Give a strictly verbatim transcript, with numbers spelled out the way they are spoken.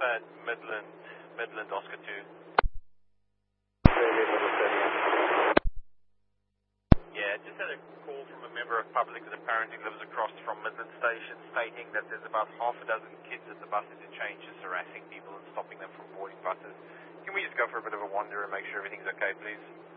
at Midland, Midland Oscar two. Yeah, just had a call from a member of public that apparently lives across from Midland Station stating that there's about half a dozen kids at the bus interchanges harassing people and stopping them from boarding buses. Can we just go for a bit of a wander and make sure everything's okay, please?